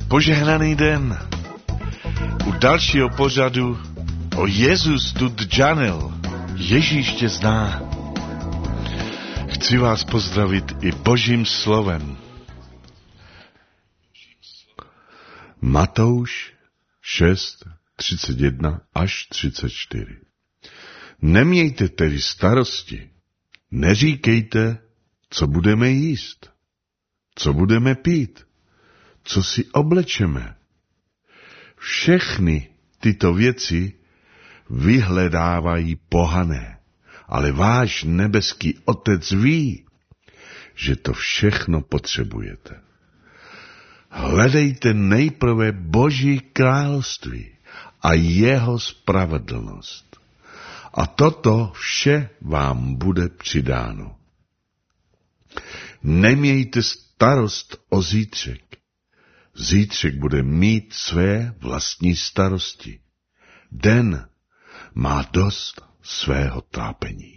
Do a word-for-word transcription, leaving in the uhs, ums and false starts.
Požehnaný den. U dalšího pořadu o Jezus tu džanil. Ježíš tě zná. Chci vás pozdravit i Božím slovem. Matouš šest, třicet jedna až třicet čtyři. Nemějte tedy starosti, neříkejte, co budeme jíst, co budeme pít, co si oblečeme. Všechny tyto věci vyhledávají pohané, ale váš nebeský Otec ví, že to všechno potřebujete. Hledejte nejprve Boží království a jeho spravedlnost. A toto vše vám bude přidáno. Nemějte starost o zítřek. Zítřek bude mít své vlastní starosti. Den má dost svého trápení.